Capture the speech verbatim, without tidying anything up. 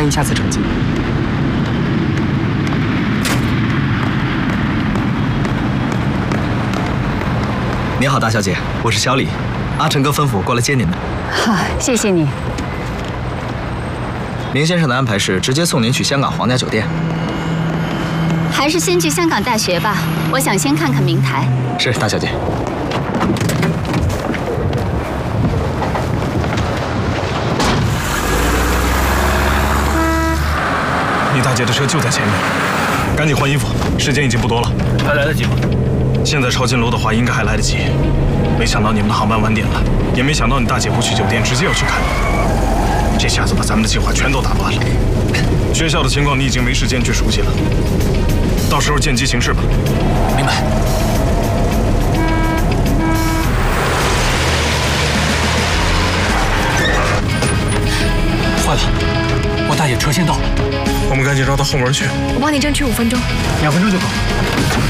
欢迎下次乘机。 你好，大小姐，我是小李，阿成哥吩咐我过来接您的。 好，谢谢你。 林先生的安排是直接送您去香港皇家酒店。 还是先去香港大学吧，我想先看看明台。 是，大小姐。 你大姐的车就在前面，赶紧换衣服，时间已经不多了。 还来得及吗？ 现在抄近楼的话，应该还来得及。没想到你们的航班晚点了，也没想到你大姐不去酒店，直接要去看你。这下子把咱们的计划全都打乱了。学校的情况你已经没时间去熟悉了，到时候见机行事吧。 明白。 坏了，我大姐车先到了， 我们赶紧绕到后门去。 我帮你争取五分钟， 两分钟就够。